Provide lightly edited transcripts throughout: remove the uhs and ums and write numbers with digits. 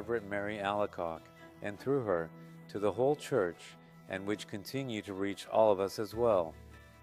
Margaret Mary Alacoque, and through her, to the whole Church, and which continue to reach all of us as well.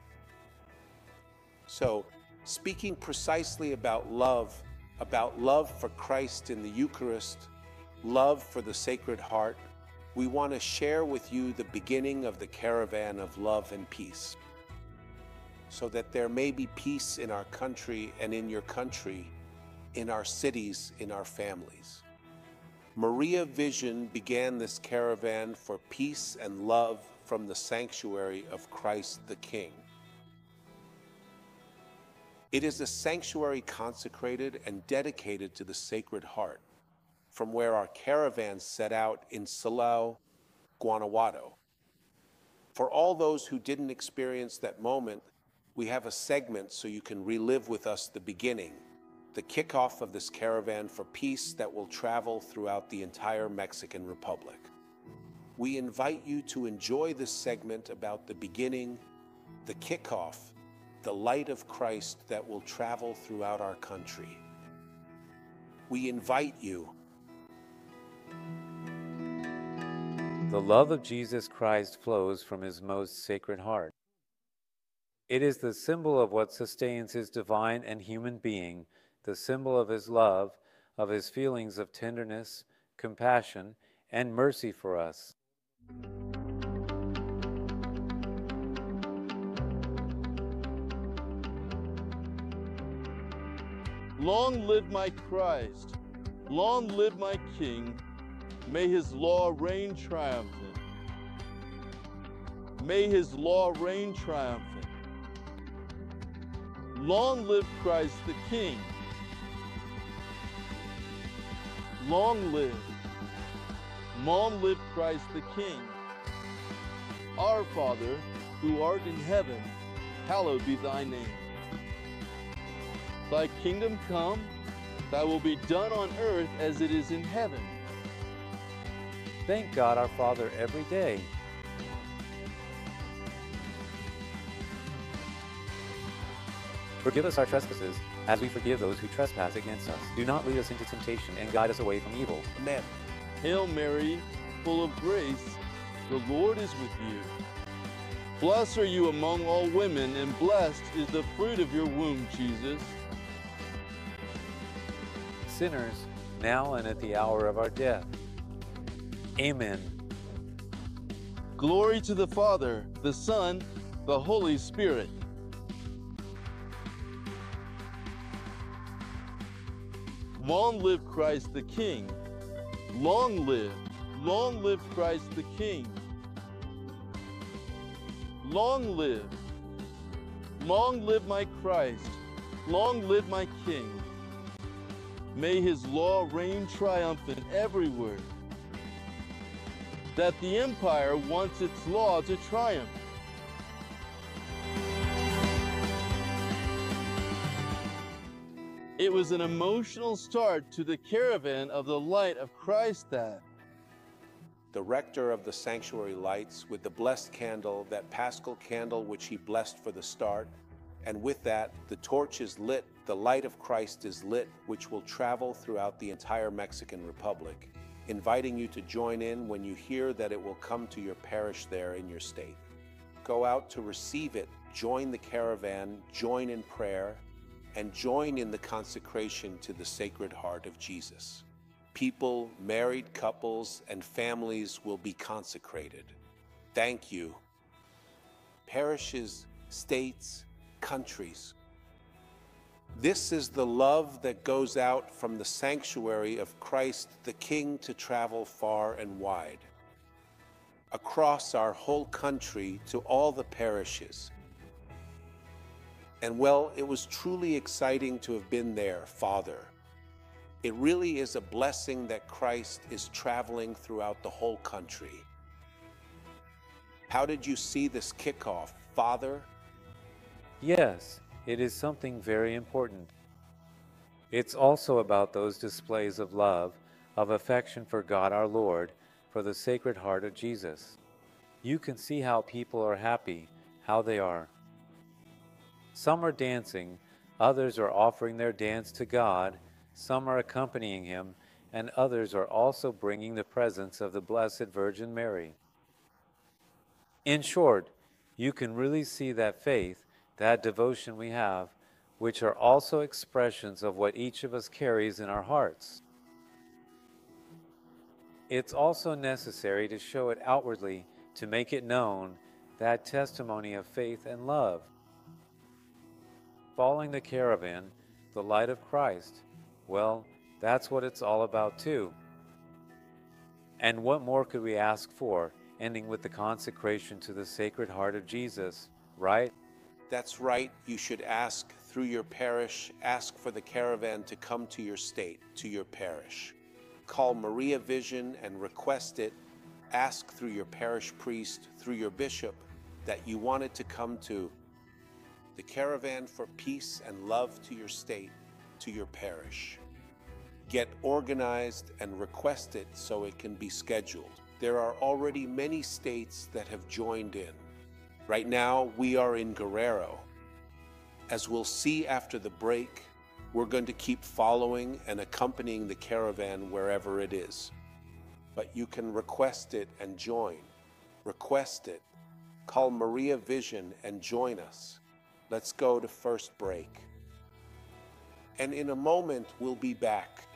So, speaking precisely about love for Christ in the Eucharist, love for the Sacred Heart, we want to share with you the beginning of the caravan of love and peace, so that there may be peace in our country and in your country, in our cities, in our families. Maria Vision began this caravan for peace and love from the sanctuary of Christ the King. It is a sanctuary consecrated and dedicated to the Sacred Heart, from where our caravan set out in Silao, Guanajuato. For all those who didn't experience that moment, we have a segment so you can relive with us the beginning, the kickoff of this caravan for peace that will travel throughout the entire Mexican Republic. We invite you to enjoy this segment about the beginning, the kickoff, the light of Christ that will travel throughout our country. We invite you. The love of Jesus Christ flows from his most sacred heart. It is the symbol of what sustains his divine and human being, the symbol of his love, of his feelings of tenderness, compassion, and mercy for us. Long live my Christ, long live my King, may his law reign triumphant. May his law reign triumphant. Long live Christ the King. Long live Christ the King. Our Father, who art in heaven, hallowed be thy name. Thy kingdom come, thy will be done on earth as it is in heaven. Thank God our Father every day. Forgive us our trespasses, as we forgive those who trespass against us. Do not lead us into temptation, and guide us away from evil. Amen. Hail Mary, full of grace, the Lord is with you. Blessed are you among all women, and blessed is the fruit of your womb, Jesus. Sinners, now and at the hour of our death. Amen. Glory to the Father, the Son, the Holy Spirit. Long live Christ the King. Long live Christ the King. Long live my Christ, long live my King. May his law reign triumphant everywhere, that the empire wants its law to triumph. It was an emotional start to the caravan of the light of Christ that The rector of the sanctuary lights with the blessed candle, that paschal candle which he blessed for the start, and with that the torch is lit, the light of Christ is lit, which will travel throughout the entire Mexican Republic, inviting you to join in when you hear that it will come to your parish there in your state. Go out to receive it, join the caravan, join in prayer, and join in the consecration to the Sacred Heart of Jesus. People, married couples, and families will be consecrated. Thank you. Parishes, states, countries. This is the love that goes out from the sanctuary of Christ the King to travel far and wide, across our whole country to all the parishes. And well, it was truly exciting to have been there, Father. It really is a blessing that Christ is traveling throughout the whole country. How did you see this kickoff, Father? Yes, it is something very important. It's also about those displays of love, of affection for God our Lord, for the Sacred Heart of Jesus. You can see how people are happy, how they are. Some are dancing, others are offering their dance to God, some are accompanying him, and others are also bringing the presence of the Blessed Virgin Mary. In short, you can really see that faith, that devotion we have, which are also expressions of what each of us carries in our hearts. It's also necessary to show it outwardly, to make it known, that testimony of faith and love. Following the caravan, the light of Christ, well, that's what it's all about too. And what more could we ask for, ending with the consecration to the Sacred Heart of Jesus, right? That's right. You should ask through your parish, ask for the caravan to come to your state, to your parish. Call Maria Vision and request it. Ask through your parish priest, through your bishop, that you want it to come to the caravan for peace and love to your state, to your parish. Get organized and request it so it can be scheduled. There are already many states that have joined in. Right now, we are in Guerrero. As we'll see after the break, we're going to keep following and accompanying the caravan wherever it is. But you can request it and join. Request it. Call Maria Vision and join us. Let's go to first break. And in a moment, we'll be back